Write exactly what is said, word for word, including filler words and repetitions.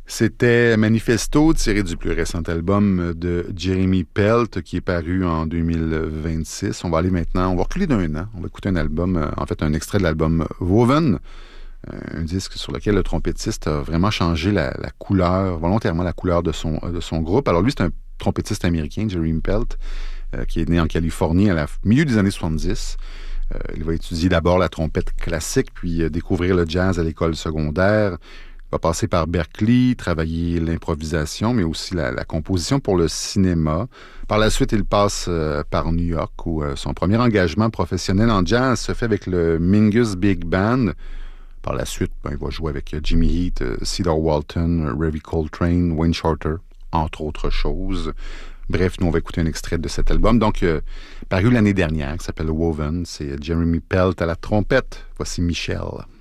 C'était Manifesto, tiré du plus récent album de Jeremy Pelt, qui est paru en deux mille vingt-six. On va aller maintenant, on va reculer d'un an. On va écouter un album, en fait un extrait de l'album Woven, un disque sur lequel le trompettiste a vraiment changé la, la couleur, volontairement la couleur de son, de son groupe. Alors lui, c'est un trompettiste américain, Jeremy Pelt, euh, qui est né en Californie à la milieu des années soixante-dix. Euh, il va étudier d'abord la trompette classique, puis euh, découvrir le jazz à l'école secondaire. Il va passer par Berklee, travailler l'improvisation, mais aussi la, la composition pour le cinéma. Par la suite, il passe euh, par New York, où euh, son premier engagement professionnel en jazz se fait avec le Mingus Big Band. Par la suite, ben, il va jouer avec Jimmy Heath, euh, Cedar Walton, Ravi Coltrane, Wayne Shorter, entre autres choses. Bref, nous, on va écouter un extrait de cet album, donc euh, paru l'année dernière, qui s'appelle Woven. C'est Jeremy Pelt à la trompette. Voici Michel.